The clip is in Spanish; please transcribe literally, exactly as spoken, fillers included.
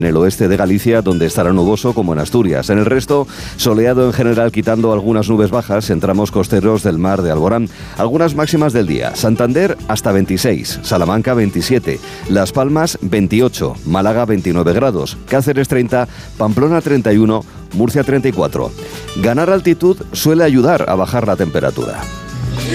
En el oeste de Galicia, donde estará nuboso como en Asturias. En el resto, soleado en general, quitando algunas nubes bajas en tramos costeros del mar de Alborán. Algunas máximas del día. Santander hasta veintiséis, Salamanca veintisiete, Las Palmas veintiocho, Málaga veintinueve grados, Cáceres treinta, Pamplona treinta y uno, Murcia treinta y cuatro. Ganar altitud suele ayudar a bajar la temperatura.